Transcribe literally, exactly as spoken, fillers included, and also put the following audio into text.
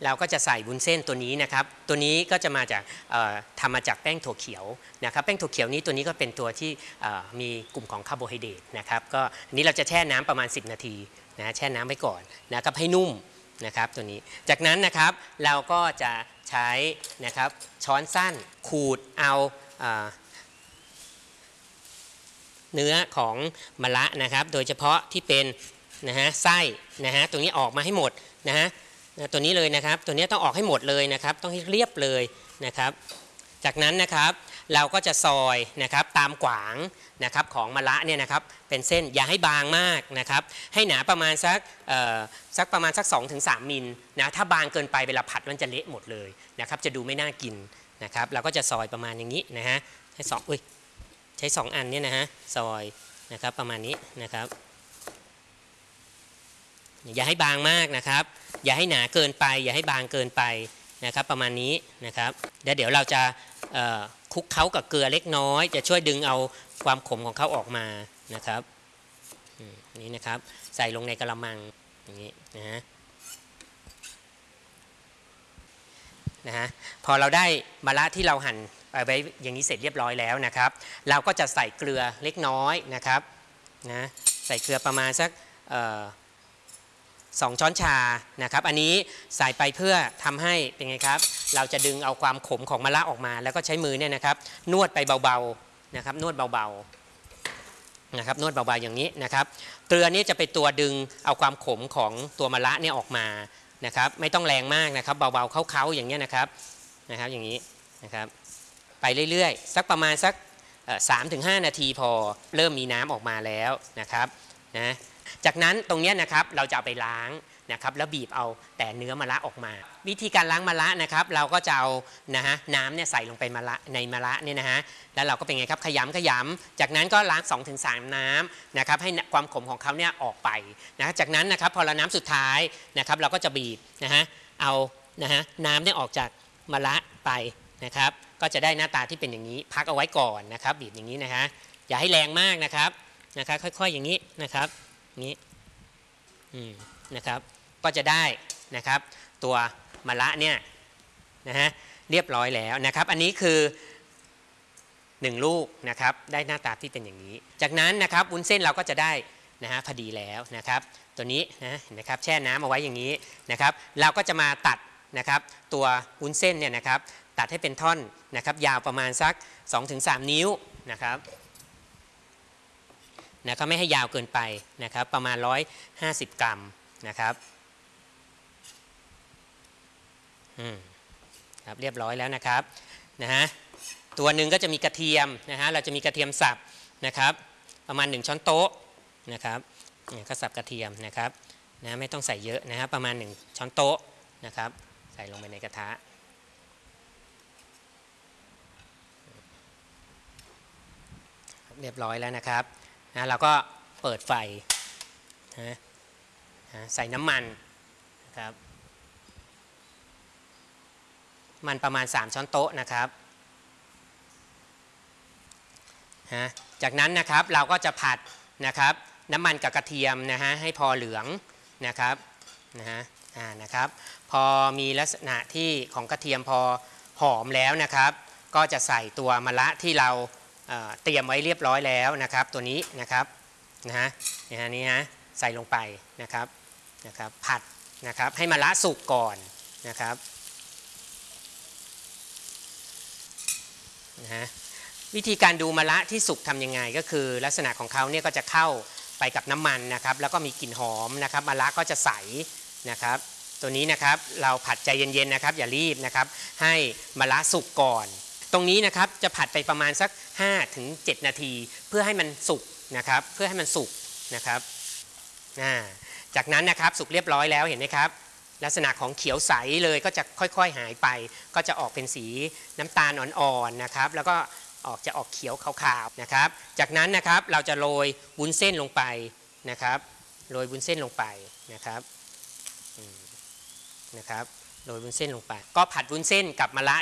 เราก็จะใส่วุ้นเส้นตัวนี้นะครับตัวนี้ก็จะมาจากทำมาจากแป้งถั่วเขียวนะครับแป้งถั่วเขียวนี้ตัวนี้ก็เป็นตัวที่มีกลุ่มของคาร์โบไฮเดรตนะครับก็อันนี้เราจะแช่น้ำประมาณสิบนาทีนะแช่น้ำไว้ก่อนนะครับให้นุ่มนะครับตัวนี้จากนั้นนะครับเราก็จะใช้นะครับช้อนสั้นขูดเอาเนื้อของมะระนะครับโดยเฉพาะที่เป็นนะฮะไส้นะฮะตรงนี้ออกมาให้หมดนะฮะตัวนี้เลยนะครับตัวนี้ต้องออกให้หมดเลยนะครับต้องให้เรียบเลยนะครับจากนั้นนะครับเราก็จะซอยนะครับตามขวางนะครับของมะระเนี่ยนะครับเป็นเส้นอย่าให้บางมากนะครับให้หนาประมาณสักสักประมาณสัก สองถึงสาม มิลนะถ้าบางเกินไปเวลาผัดมันจะเละหมดเลยนะครับจะดูไม่น่ากินนะครับเราก็จะซอยประมาณอย่างนี้นะฮะใช้สองอุ้ยใช้สองอันเนี่ยนะฮะซอยนะครับประมาณนี้นะครับอย่าให้บางมากนะครับอย่าให้หนาเกินไปอย่าให้บางเกินไปนะครับประมาณนี้นะครับเดี๋ยวเดี๋ยวเราจะคลุกเคล้ากับเกลือเล็กน้อยจะช่วยดึงเอาความขมของเขาออกมานะครับนี่นะครับใส่ลงในกระมังอย่างนี้นะฮะนะฮะพอเราได้มะระที่เราหั่นไว้อย่างนี้เสร็จเรียบร้อยแล้วนะครับเราก็จะใส่เกลือเล็กน้อยนะครับนะใส่เกลือประมาณสักสองช้อนชานะครับอันนี้ใส่ไปเพื่อทำให้เป็นไงครับเราจะดึงเอาความขมของมะระออกมาแล้วก็ใช้มือเนี่ยนะครับนวดไปเบาๆนะครับนวดเบาๆนะครับนวดเบาๆอย่างนี้นะครับเกลือนี้จะเป็นตัวดึงเอาความขมของตัวมะระเนี่ยออกมานะครับไม่ต้องแรงมากนะครับเบาๆเค้าๆอย่างนี้นะครับนะครับอย่างนี้นะครับไปเรื่อยๆสักประมาณสัก สามถึงห้า นาทีพอเริ่มมีน้ำออกมาแล้วนะครับนะจากนั้นตรงนี้นะครับเราจะเอาไปล้างนะครับแล้วบีบเอาแต่เนื้อมะระออกมาวิธีการล้างมะระนะครับเราก็จะเอานะฮะน้ำเนี่ยใส่ลงไปมะระในมะระเนี่ยนะฮะแล้วเราก็เป็นไงครับขยำขยำจากนั้นก็ล้าง สองถึงสาม น้ำนะครับให้ความขมของเขาเนี่ยออกไปนะจากนั้นนะครับพอเราน้ำสุดท้ายนะครับเราก็จะบีบนะฮะเอานะฮะน้ำเนี่ยออกจากมะระไปนะครับก็จะได้หน้าตาที่เป็นอย่างนี้พักเอาไว้ก่อนนะครับบีบอย่างนี้นะฮะอย่าให้แรงมากนะครับนะครับค่อยๆอย่างนี้นะครับนี้นะครับก็จะได้นะครับตัวมะระเนี่ยนะฮะเรียบร้อยแล้วนะครับอันนี้คือหนึ่งลูกนะครับได้หน้าตาที่เป็นอย่างนี้จากนั้นนะครับวุ้นเส้นเราก็จะได้นะฮะพอดีแล้วนะครับตัวนี้นะนะครับแช่น้ำเอาไว้อย่างนี้นะครับเราก็จะมาตัดนะครับตัววุ้นเส้นเนี่ยนะครับตัดให้เป็นท่อนนะครับยาวประมาณสัก สองถึงสาม นิ้วนะครับนะครับไม่ให้ยาวเกินไปนะครับประมาณหนึ่งร้อยห้าสิบกรัมนะครับอืมครับเรียบร้อยแล้วนะครับนะฮะตัวหนึ่งก็จะมีกระเทียมนะฮะเราจะมีกระเทียมสับนะครับประมาณหนึ่งช้อนโต๊ะนะครับเนี่ยก็สับกระเทียมนะครับนะไม่ต้องใส่เยอะนะครับประมาณหนึ่งช้อนโต๊ะนะครับใส่ลงไปในกระทะเรียบร้อยแล้วนะครับนะเราก็เปิดไฟนะใส่น้ำมันนะครับมันประมาณสามช้อนโต๊ะนะครับนะจากนั้นนะครับเราก็จะผัดนะครับน้ำมันกับกระเทียมนะฮะให้พอเหลืองนะครับนะฮะอ่านะครับพอมีลักษณะที่ของกระเทียมพอหอมแล้วนะครับก็จะใส่ตัวมะระที่เราเตรียมไว้เรียบร้อยแล้วนะครับตัวนี้นะครับนะฮะนี่ฮะใส่ลงไปนะครับนะครับผัดนะครับให้มะระสุกก่อนนะครับนะฮะวิธีการดูมะระที่สุกทำยังไงก็คือลักษณะของเขาเนี่ยก็จะเข้าไปกับน้ำมันนะครับแล้วก็มีกลิ่นหอมนะครับมะระก็จะใสนะครับตัวนี้นะครับเราผัดใจเย็นๆนะครับอย่ารีบนะครับให้มะระสุกก่อนตรงนี้นะครับจะผัดไปประมาณสัก ห้าถึงเจ็ด นาทีเพื่อให้มันสุกนะครับเพื่อให้มันสุกนะครับจากนั้นนะครับสุกเรียบร้อยแล้วเห็นไหมครับลักษณะของเขียวใสเลยก็จะค่อยๆหายไปก็จะออกเป็นสีน้ำตาลอ่อนๆนะครับแล้วก็ออกจะออกเขียวขาวๆนะครับจากนั้นนะครับเราจะโรยวุ้นเส้นลงไปนะครับโรยวุ้นเส้นลงไปนะครับนะครับโรยวุ้นเส้นลงไปก็ผัดวุ้นเส้นกับมะระ